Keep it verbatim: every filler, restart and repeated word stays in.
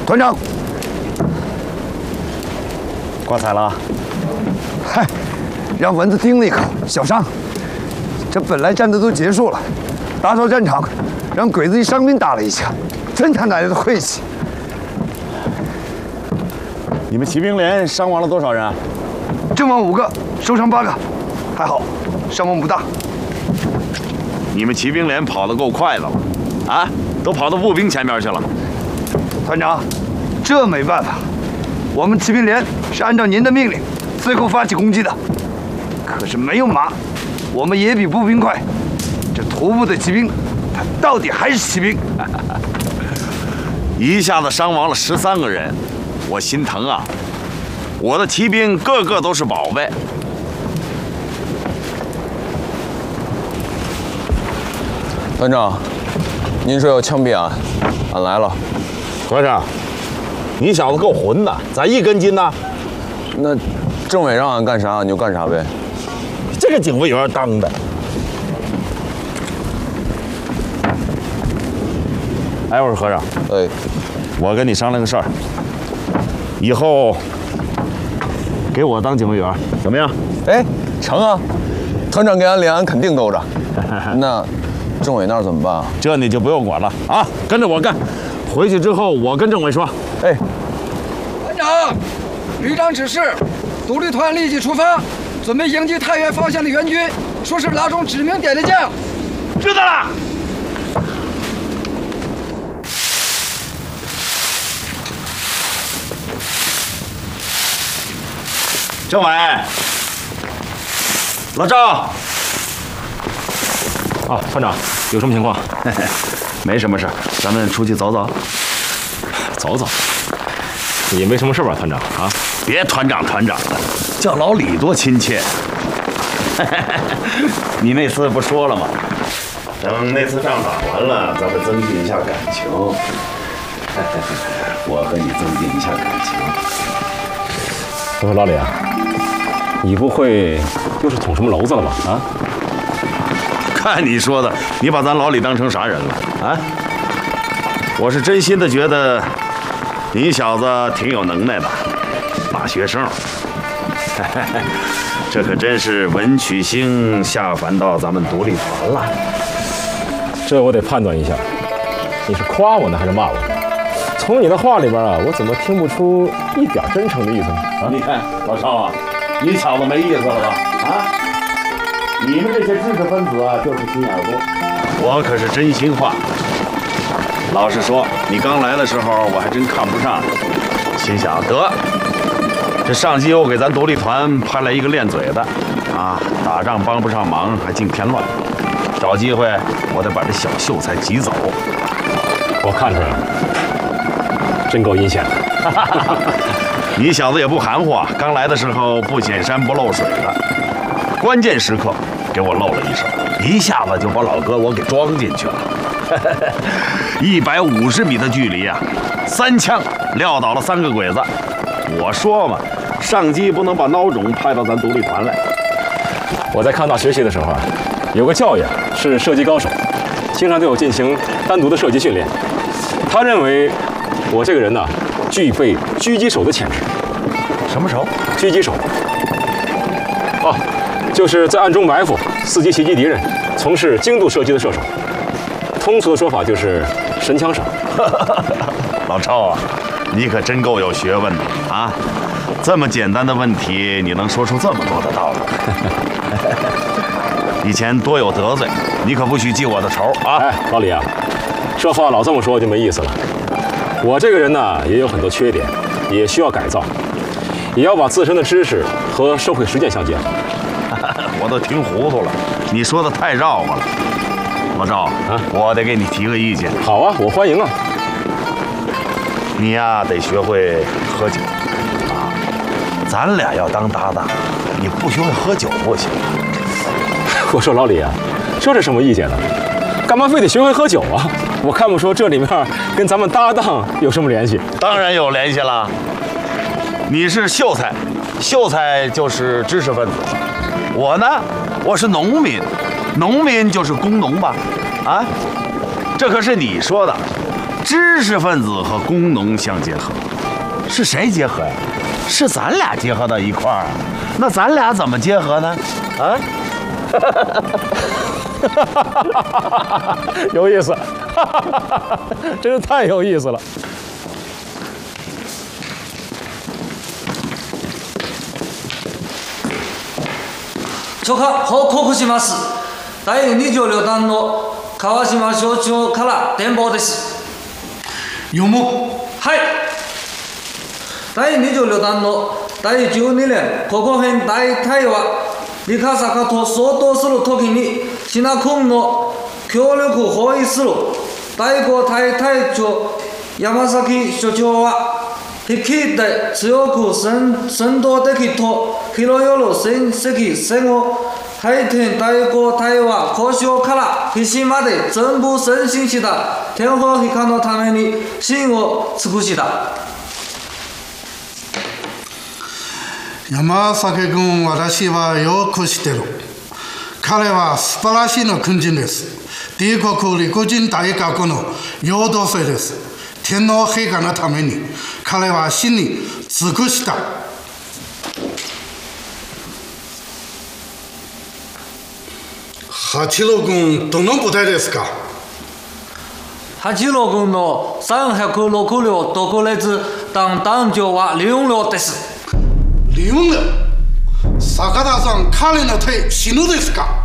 团长， 挂彩了。 嗨，让蚊子叮了一口，小伤。这本来战斗都结束了，打扫战场，让鬼子一伤兵打了一下，真他奶奶的晦气！ 你们骑兵连伤亡了多少人啊？ 阵亡五个，受伤八个，还好，伤亡不大。 你们骑兵连跑得够快的了，啊，都跑到步兵前面去了。 团长，这没办法，我们骑兵连是按照您的命令，最后发起攻击的。可是没有马，我们也比步兵快。这徒步的骑兵，他到底还是骑兵。 一下子伤亡了十三个人，我心疼啊！我的骑兵个个都是宝贝。 团长，您说要枪毙俺，俺来了。 和尚，你小子够混的，咋一根筋呢？ 那政委让俺干啥，俺就干啥呗。 这个警卫员当的。哎，我说和尚， 哎， 我跟你商量个事儿，以后给我当警卫员怎么样？ 哎，成啊！团长给俺脸，俺肯定够着。那政委那儿怎么办啊？ 这你就不用管了啊，跟着我干。回去之后，我跟政委说。 哎， 团长，旅长指示，独立团立即出发，准备迎击太原方向的援军，说是老总指名点的将。 知道了。政委，老赵。 啊，团长，有什么情况？ 没什么事，咱们出去走走。 走走，也没什么事吧，团长啊？ 别团长团长的，叫老李多亲切。你那次不说了吗？等那次仗打完了，咱们增进一下感情。我和你增进一下感情。 我说老李啊，你不会又是捅什么娄子了吧？啊？ 看你说的，你把咱老李当成啥人了啊？我是真心的觉得你小子挺有能耐的，大学生。这可真是文曲星下凡到咱们独立团了。 这我得判断一下，你是夸我呢还是骂我呢？从你的话里边啊，我怎么听不出一点真诚的意思呢？啊， 你看老邵啊，你小子没意思了吧？啊，你们这些知识分子啊，就是心眼多。我可是真心话。老实说，你刚来的时候，我还真看不上你，心想得，这上级又给咱独立团派来一个练嘴的，啊，打仗帮不上忙，还净添乱。找机会，我得把这小秀才挤走。 我看出来了，真够阴险的。 你小子也不含糊啊，刚来的时候不显山不漏水的，关键时刻给我露了一手，一下子就把老哥我给装进去了。一百五十米的距离啊，三枪撂倒了三个鬼子。我说嘛，上级不能把孬种派到咱独立团来。 我在康大学习的时候啊，有个教员是射击高手，经常对我进行单独的射击训练。他认为我这个人呢，具备狙击手的潜质。 什么手？ 狙击手。哦，就是在暗中埋伏、伺机袭击敌人，从事精度射击的射手。通俗的说法就是神枪手。 老赵啊，你可真够有学问的啊！这么简单的问题，你能说出这么多的道理。以前多有得罪，你可不许记我的仇啊！ 哎，老李啊，这话老这么说就没意思了。我这个人呢，也有很多缺点，也需要改造，也要把自身的知识和社会实践相结合。 我都听糊涂了，你说的太绕乎了。老赵啊，我得给你提个意见。 好啊，我欢迎啊。 你呀，得学会喝酒啊！咱俩要当搭档，你不学会喝酒不行。 我说老李啊，这是什么意见呢？干嘛非得学会喝酒啊？我看不出这里面跟咱们搭档有什么联系。 当然有联系了。你是秀才，秀才就是知识分子。我呢，我是农民，农民就是工农吧？啊，这可是你说的。 知识分子和工农相结合，是谁结合呀？是咱俩结合到一块儿啊？那咱俩怎么结合呢？啊？ 有意思，真是太有意思了。 許可報告します。だいにじゅうよ団の川島省長から電報です。 読もはい。だいにじゅうよ団のだいじゅうにねん国編大対話三笠坂と相当するときにシナ君の協力を包囲する第五隊隊長山崎所長は引きで強く戦闘的と広よる戦績戦後配点第五隊は交渉から必死まで全部前進した天皇陛下のために真を尽くした。 山崎君、私はよく知ってる。彼は素晴らしいの軍人です。帝国陸軍大学の養道生です。天皇陛下のために彼は死に尽くした。八郎軍、どの部隊ですか？ 八郎軍のさんびゃくろく両特列団団長は李雲亮です。 李雲亮、坂田さん、彼の手死ぬですか？